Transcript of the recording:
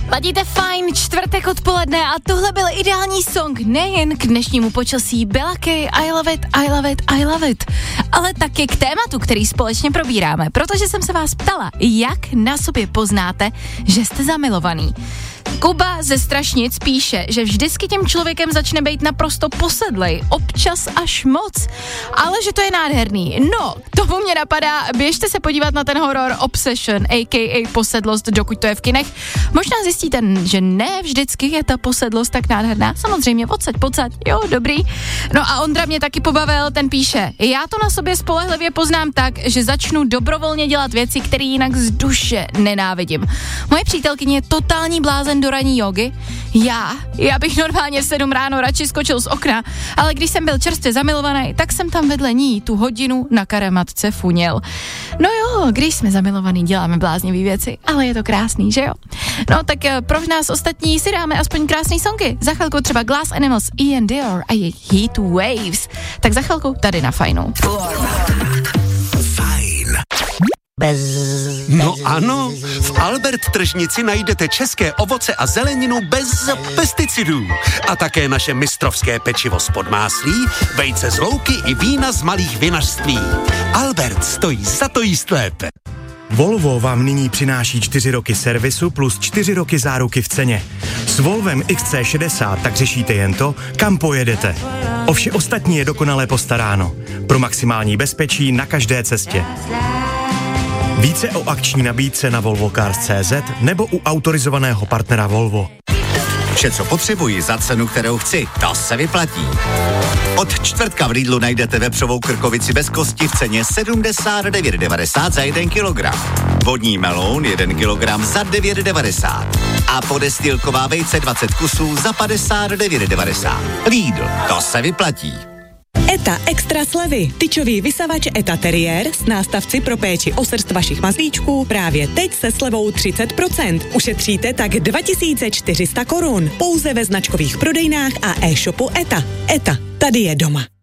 Ladíte fajn, čtvrtek odpoledne a tohle byl ideální song nejen k dnešnímu počasí Bella K, I love it, I love it, I love it, ale taky k tématu, který společně probíráme, protože jsem se vás ptala, jak na sobě poznáte, že jste zamilovaný. Kuba ze Strašnic píše, že vždycky tím člověkem začne být naprosto posedlej, občas až moc, ale že to je nádherný. No, tomu mě napadá, běžte se podívat na ten horor Obsession, a.k.a. posedlost, dokud to je v kinech. Možná zjistíte, že ne vždycky je ta posedlost tak nádherná. Samozřejmě, pocať, jo, dobrý. No a Ondra mě taky pobavil, ten píše, já to na sobě spolehlivě poznám tak, že začnu dobrovolně dělat věci, které jinak z duše nenávidím. Moje přítelkyně je totální blázen do ranní jogy. Já bych normálně v 7 ráno radši skočil z okna, ale když jsem byl čerstvě zamilovaný, tak jsem tam vedle ní tu hodinu na karamatce funěl. No jo, když jsme zamilovaný, děláme bláznivý věci, ale je to krásný, že jo? No tak pro nás ostatní si dáme aspoň krásný songy. Za chvilku třeba Glass Animals, Ian Dior a jejich Heat Waves. Tak za chvilku tady na Fajnu. No ano, v Albert tržnici najdete české ovoce a zeleninu bez pesticidů. A také naše mistrovské pečivo z Podmáslí, vejce z louky i vína z malých vinařství. Albert stojí za to jíst lépe. Volvo vám nyní přináší 4 roky servisu plus 4 roky záruky v ceně. S Volvem XC60 tak řešíte jen to, kam pojedete. O vše ostatní je dokonale postaráno. Pro maximální bezpečí na každé cestě. Více o akční nabídce na volvocars.cz nebo u autorizovaného partnera Volvo. Vše, co potřebuji za cenu, kterou chci, to se vyplatí. Od čtvrtka v Lidlu najdete vepřovou krkovici bez kosti v ceně 79,90 za 1 kilogram. Vodní meloun 1 kilogram za 9,90. A podestýlková vejce 20 kusů za 59,90. Lidl, to se vyplatí. ETA extra slevy. Tyčový vysavač ETA Terrier s nástavci pro péči o srst vašich mazlíčků právě teď se slevou 30%. Ušetříte tak 2400 korun. Pouze ve značkových prodejnách a e-shopu ETA. ETA, tady je doma.